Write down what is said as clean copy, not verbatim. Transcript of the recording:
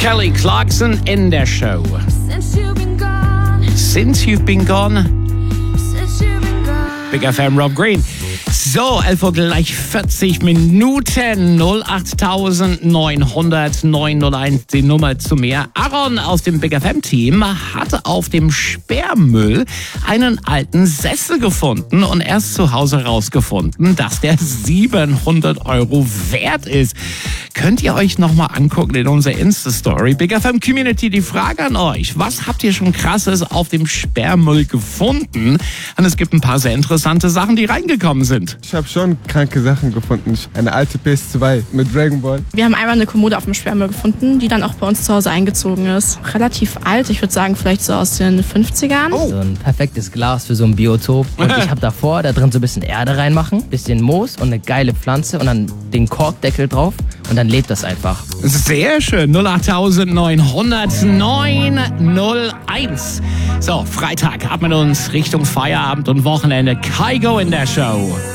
Kelly Clarkson in der Show. Since you've been gone, Since you've been gone. since you've been gone. Big FM Rob Green. So, 11 Uhr gleich 40 Minuten. 08900 901 die Nummer zu mir. Aaron aus dem Big FM Team hatte auf dem Sperrmüll einen alten Sessel gefunden und erst zu Hause rausgefunden, dass der 700 Euro wert ist. Könnt ihr euch nochmal angucken in unserer Insta-Story. Big FM Community, die Frage an euch. Was habt ihr schon Krasses auf dem Sperrmüll gefunden? Und es gibt ein paar sehr interessante Sachen, die reingekommen sind. Ich habe schon kranke Sachen gefunden. Eine alte PS2 mit Dragon Ball. Wir haben einmal eine Kommode auf dem Sperrmüll gefunden, die dann auch bei uns zu Hause eingezogen ist. Relativ alt, ich würde sagen vielleicht so aus den 50ern. So ein perfektes Glas für so ein Biotop. Und ich habe davor da drin so ein bisschen Erde reinmachen, bisschen Moos und eine geile Pflanze und dann den Korkdeckel drauf und dann lebt das einfach. Sehr schön. 08900 901. So, Freitag ab mit uns Richtung Feierabend und Wochenende. Kygo in der Show.